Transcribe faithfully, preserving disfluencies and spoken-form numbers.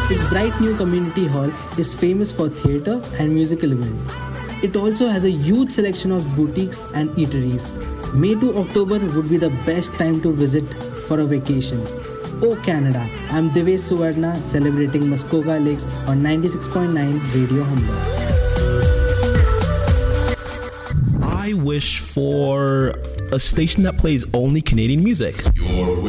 Its bright new community hall is famous for theatre and musical events. It also has a huge selection of boutiques and eateries. May to October would be the best time to visit for a vacation. Oh Canada, I'm Devesh Suvarna celebrating Muskoka Lakes on ninety-six point nine Radio Humber. I wish for a station that plays only Canadian music. Your